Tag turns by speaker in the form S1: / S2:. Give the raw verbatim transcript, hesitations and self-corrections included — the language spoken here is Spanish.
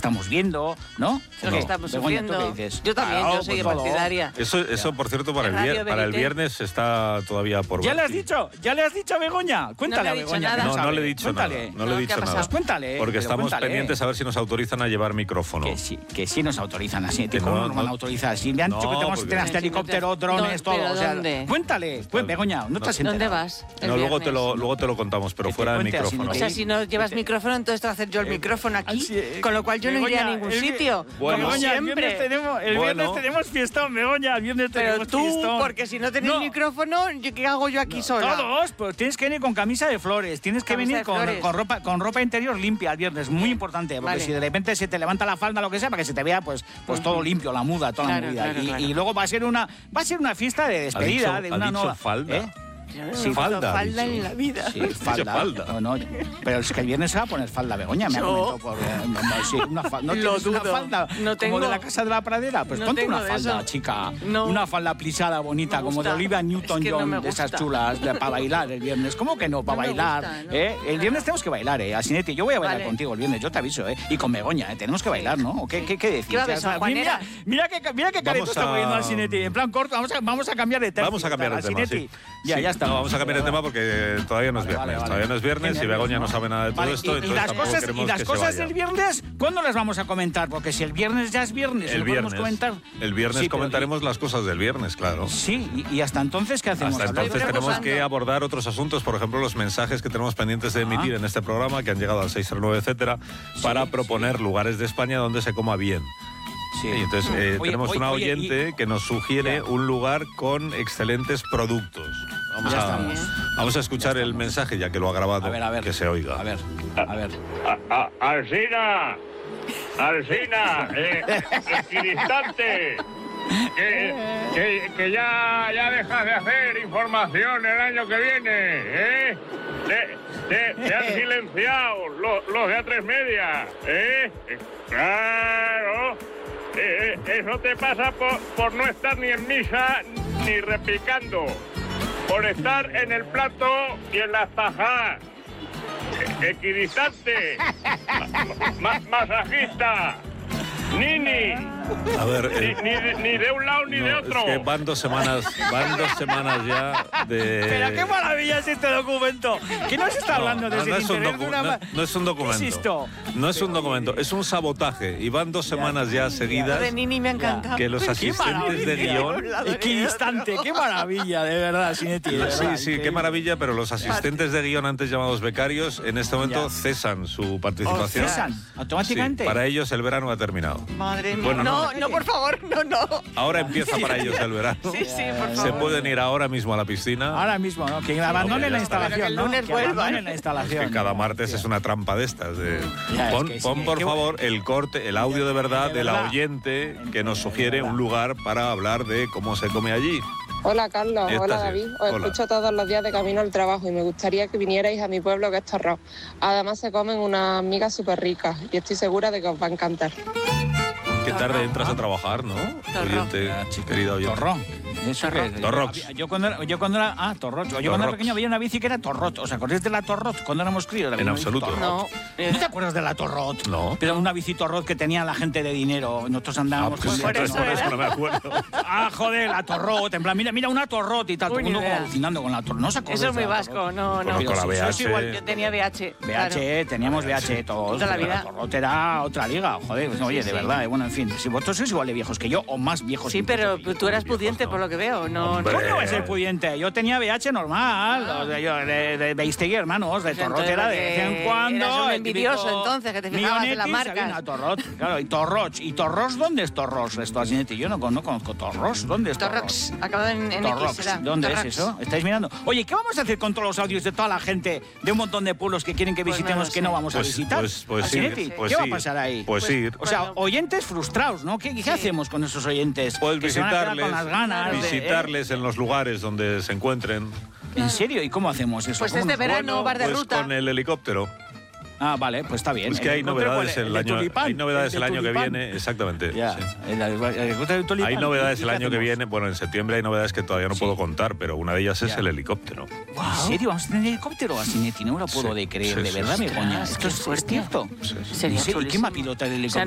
S1: estamos viendo, ¿no?
S2: Lo
S1: no.
S2: que estamos
S1: Begoña, ¿tú
S2: sufriendo.
S1: qué dices?
S2: Yo también,
S1: Claro,
S2: yo soy
S1: pues todo.
S2: partidaria.
S3: Eso, eso por cierto, para el,
S2: Radio
S3: vier- para el
S2: B T.
S3: viernes está todavía por
S1: ¿Ya
S3: ver.
S1: le has dicho? ¿Ya le has dicho a Begoña? Cuéntale
S2: No
S1: a
S2: le he dicho
S1: Begoña.
S2: nada.
S1: que
S3: No, no
S1: sabe.
S3: le he dicho
S1: Cuéntale.
S3: nada. No le he
S2: No, ¿qué
S3: dicho
S2: ha
S3: nada.
S2: pasado?
S1: Pues cuéntale.
S3: Porque
S1: pero
S3: estamos
S1: cuéntale.
S3: pendientes a ver si nos autorizan a llevar micrófono.
S1: Que sí, que sí nos autorizan así.
S3: Que
S1: ¿Cómo
S3: no,
S1: nos van a
S3: no.
S1: autorizar? Si me han dicho
S3: No,
S1: que tenemos que
S3: porque-
S1: tener hasta
S2: Sí, sí, no te-
S1: helicópteros, drones,
S2: no,
S1: todo.
S2: pero
S1: O sea,
S2: ¿dónde?
S1: cuéntale. Pues Begoña, no te has enterado.
S2: ¿Dónde vas? el
S3: No, luego te,
S2: viernes?
S3: lo, luego te lo contamos, pero
S1: Que te
S3: fuera de
S1: cuente así,
S3: micrófono.
S2: O sea, si no llevas micrófono, entonces te voy a hacer yo el micrófono aquí,
S1: así, eh,
S2: con lo cual yo no iré a
S1: Begoña,
S2: ningún
S1: el vi-
S2: sitio.
S3: Bueno.
S2: como
S1: Begoña, el
S2: siempre.
S1: viernes tenemos, el
S3: Bueno.
S1: viernes tenemos fiestón, Begoña. El viernes
S2: Pero
S1: tenemos
S2: tú,
S1: fiestón.
S2: porque si no tienes
S1: No.
S2: micrófono, ¿yo ¿qué hago yo aquí sola?
S1: Todos, pues tienes que venir con camisa de flores, tienes que
S2: Camisa
S1: venir
S2: de
S1: con,
S2: flores.
S1: con ropa con ropa interior limpia el viernes, muy importante, porque
S2: Vale.
S1: si de repente se te levanta la falda lo que sea, para que se te vea pues pues todo limpio, la muda, toda
S2: Claro,
S1: la movida.
S2: claro,
S1: y,
S2: claro.
S1: y luego va a ser una va a ser una fiesta de despedida
S3: dicho-
S1: de
S3: ha
S1: una
S3: dicho
S1: nueva
S3: falda.
S1: ¿Eh?
S2: Yo no
S1: Sí,
S2: me
S3: falda,
S2: falda,
S3: ha
S2: falda
S3: dicho.
S2: en la vida.
S1: Sí, falda.
S3: falda.
S1: No, no, pero es que el viernes se va a poner falda, Begoña, me ha
S2: Yo.
S1: comentado por... eh, no, no, sí, una falda. ¿No
S2: Lo
S1: tienes una
S2: dudo.
S1: falda
S2: No tengo.
S1: como de la Casa de la Pradera? Pues
S2: No
S1: ponte
S2: tengo
S1: una
S2: de
S1: falda,
S2: eso.
S1: chica.
S2: No.
S1: Una falda plisada bonita,
S2: Me
S1: como de
S2: gusta.
S1: Olivia
S2: Es que no
S1: Newton-John,
S2: me
S1: de esas
S2: gusta.
S1: chulas, de- para bailar el viernes. ¿Cómo que no? Para
S2: No me
S1: bailar.
S2: gusta, no.
S1: ¿eh? El viernes tenemos que bailar, ¿eh? Asinetti, yo voy a bailar
S2: Vale.
S1: contigo el viernes, yo te aviso, ¿eh? Y con Begoña, ¿eh? Tenemos que bailar, ¿no? ¿O qué, qué, qué decís?
S2: ¿Qué va a haber,
S1: O sea,
S2: sanjuaneras?
S1: mira, mira qué, mira qué careto
S3: Vamos
S1: está
S3: a-
S1: poniendo Asinetti. En plan corto, vamos a, vamos a cambiar de tema.
S3: Vamos a cambiar de tema, sí.
S1: Ya,
S3: Sí,
S1: ya está.
S3: no, vamos a cambiar de tema porque todavía no es
S1: Vale,
S3: viernes.
S1: vale, vale.
S3: Todavía no es viernes
S1: Qué
S3: y Begoña
S1: nervios,
S3: no sabe nada de todo
S1: Vale,
S3: esto.
S1: y, y
S3: entonces
S1: las
S3: tampoco
S1: cosas,
S3: queremos
S1: y las
S3: que se
S1: cosas
S3: vaya.
S1: del viernes, ¿cuándo las vamos a comentar? Porque si el viernes ya es viernes,
S3: El
S1: ¿lo podemos
S3: viernes.
S1: comentar?
S3: El viernes
S1: Sí, pero-
S3: comentaremos las cosas del viernes, claro.
S1: Sí, y, y hasta entonces, ¿qué hacemos?
S3: Hasta
S1: ¿Hablar?
S3: entonces
S2: Estoy
S3: tenemos que
S2: reposando.
S3: abordar otros asuntos, por ejemplo, los mensajes que tenemos pendientes de emitir en este programa, que han llegado al seis cero nueve, etcétera, para proponer lugares de España donde se coma bien.
S1: Sí.
S3: Y entonces eh,
S1: Oye,
S3: tenemos
S1: oye,
S3: una
S1: oye,
S3: oyente
S1: y-
S3: que nos sugiere
S1: Ya.
S3: un lugar con excelentes productos. Vamos,
S1: Ya
S3: a,
S1: estamos.
S3: vamos a escuchar
S1: Ya
S3: el
S1: estamos.
S3: mensaje, ya que lo ha grabado,
S1: A ver, a ver.
S3: que se oiga.
S1: A ver, a ver.
S4: A- a- Alsina, Alsina, eh, equidistante, que, que, que ya, ya dejas de hacer información el año que viene, ¿eh? Te, te- te han silenciado los, los de A tres Media, ¿eh? Claro, eh, eh, eso te pasa por, por no estar ni en misa ni repicando, por estar en el plato y en las tajas. Equidistante, ma- masajista, nini,
S3: A ver,
S4: ni,
S3: eh,
S4: ni de- ni de un lado ni de
S3: no,
S4: otro.
S3: es que van dos semanas, van dos semanas ya de...
S1: Pero qué maravilla es este documento. ¿Qué nos está hablando
S3: No,
S1: desde
S3: no
S1: el
S3: es un
S1: interior de
S3: docu-
S1: una
S3: no-
S1: ma-
S3: no es un documento.
S1: ¿Qué es esto?
S3: No es un documento, es un sabotaje. Y van dos semanas ya
S2: Lo
S3: seguidas
S2: de Nini me ha encantado.
S3: que los
S1: ¡Qué
S3: asistentes de
S1: maravilla!
S3: guión...
S1: Equidistante, qué maravilla, de verdad, Sinetti. de
S3: Sí,
S1: verdad,
S3: sí, qué
S1: increíble.
S3: maravilla, pero los asistentes de guión antes llamados becarios en este momento
S1: Ya.
S3: cesan su participación.
S1: ¿Cesan? ¿Automáticamente?
S3: Sí, para ellos el verano ha terminado.
S2: Madre mía.
S3: Bueno,
S2: no,
S3: no.
S2: no, por favor, no, no.
S3: Ahora empieza para ellos el verano.
S2: Sí, sí, por
S3: Se
S2: favor.
S3: pueden ir ahora mismo a la piscina.
S1: Ahora mismo, ¿no? Que abandonen
S3: ya
S1: la
S3: está.
S1: instalación,
S2: Pero que el
S1: ¿no?
S2: lunes
S1: Que
S2: vuelvan.
S1: abandonen la
S3: Es
S1: instalación.
S3: que cada martes es una trampa de estas. De...
S1: Ya, es
S3: Pon,
S1: que sí,
S3: pon,
S1: que-
S3: por
S1: que-
S3: favor, el corte, el audio de verdad
S1: de
S3: de la
S1: verdad.
S3: oyente que nos
S1: De
S3: sugiere
S1: verdad.
S3: un lugar para hablar de cómo se come allí.
S5: Hola Carlos,
S3: Esta
S5: hola
S3: sí.
S5: David, os
S3: Hola.
S5: escucho todos los días de camino al trabajo y me gustaría que vinierais a mi pueblo que es Torrón. Además se comen unas migas súper ricas y estoy segura de que os va a encantar.
S3: Qué tarde entras a trabajar, ¿no?
S2: Torrón.
S3: Oyente,
S1: Ah, chica,
S3: querida oyente.
S1: Torrón. Eso que-
S3: Torrox.
S1: Yo cuando era, yo cuando era ah, Torroch. Yo cuando era
S3: Torrox.
S1: pequeño había una bici que era Torrot. ¿Os acordáis de la Torrot cuando éramos críos?
S3: En absoluto.
S2: No.
S1: ¿No te acuerdas de la Torrot?
S3: No.
S1: Pero una bici Torrot que tenía la gente de dinero. Nosotros andábamos
S3: pues
S1: con
S2: por
S3: entonces
S2: eso
S3: por eso
S2: era.
S3: no me acuerdo.
S1: Ah, joder, la Torrot. En plan, mira, mira una Torrot y tal. Todo
S2: Uy,
S1: el mundo
S2: ni idea.
S1: como alucinando con la Torrot. ¿No os acordáis
S2: Eso es
S1: de
S2: muy
S1: la
S2: vasco,
S1: Torrot?
S2: no, no.
S3: Conozco la
S1: Pero si
S3: V H.
S1: eso es igual
S2: Yo tenía V H.
S1: V H, teníamos V H todos.
S2: Toda la
S1: pero
S2: vida.
S1: Torrot era otra liga, joder. pues, oye,
S2: Sí,
S1: de
S2: sí.
S1: verdad, eh, bueno, en fin. Si vosotros sois igual de viejos que yo o más viejos.
S2: Sí,
S1: incluso
S2: pero
S1: que yo.
S2: tú eras
S3: viejos,
S2: pudiente
S3: no.
S2: por lo que veo. No,
S3: Hombre.
S2: no.
S1: ¿Cómo va a ser pudiente? Yo tenía V H normal, o de, yo, de, de Beistegui, hermanos, de
S2: Pues
S1: Torrot
S2: entonces,
S1: era de vez en
S2: porque
S1: cuando.
S2: eras un
S1: el
S2: envidioso,
S1: típico
S2: entonces, que te fijabas en las
S1: Millonetis,
S2: marcas.
S1: había una Torrot, claro, y Torroch. ¿Y Torros dónde es Torros? Esto, Asinetti, yo no, con- no conozco Torros. ¿Dónde es Torros?
S2: Torrox, acabado en, en X.
S1: Torrox.
S2: será.
S1: ¿Dónde
S2: Torrox.
S1: es eso? ¿Estáis mirando? Oye, ¿qué vamos a hacer con todos los audios de toda la gente de un montón de pueblos que quieren que
S2: Pues no
S1: visitemos
S2: lo
S1: que
S2: sé.
S1: no vamos a
S3: Pues-
S1: visitar?
S3: pues- pues ir,
S1: Asinetti,
S3: pues
S1: ¿qué va a
S3: ir.
S1: pasar ahí?
S3: Pues ir.
S1: O sea,
S2: Bueno.
S1: oyentes frustrados, ¿no? ¿Qué, qué hacemos con esos oyentes?
S3: Puedes
S1: Que se van a quedar
S3: visitarles,
S1: con las ganas de-
S3: visitarles en los lugares donde se encuentren.
S1: ¿En serio? ¿Y cómo hacemos eso?
S2: Pues
S1: ¿Cómo
S2: este
S1: nos-
S2: verano, bar de
S3: Pues
S2: ruta.
S3: con el helicóptero.
S1: Ah, vale, pues está bien.
S3: Es que
S1: El
S3: hay
S1: helicóptero,
S3: novedades
S1: ¿cuál es?
S3: el
S1: de
S3: año,
S1: tulipán,
S3: hay novedades
S1: de
S3: el año que
S1: tulipán.
S3: viene, exactamente.
S1: Ya,
S3: sí.
S1: el, el helicóptero de tulipán.
S3: Hay novedades
S1: ¿Y
S3: el
S1: qué
S3: año que
S1: hacemos?
S3: viene, bueno, en septiembre hay novedades que todavía no
S1: Sí.
S3: puedo contar, pero una de ellas es
S1: Ya.
S3: el helicóptero.
S1: ¿En serio? ¿Vamos a tener helicóptero? Asinetti, no me lo puedo
S3: Sí,
S1: de creer,
S3: sí,
S1: de
S3: sí,
S1: verdad,
S3: sí.
S1: Begoña.
S2: Ostras,
S1: ¿Esto
S2: qué
S1: es, es
S2: fuerte.
S1: cierto?
S3: Sí, sí.
S2: Sería
S1: ¿En serio? ¿Y quién va a
S2: chulísimo.
S1: pilotar el
S2: O sea,
S1: helicóptero?